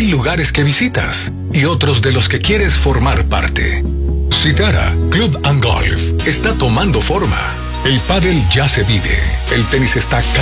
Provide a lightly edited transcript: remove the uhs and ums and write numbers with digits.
Hay lugares que visitas y otros de los que quieres formar parte. Citara Club and Golf está tomando forma. El pádel ya se vive. El tenis está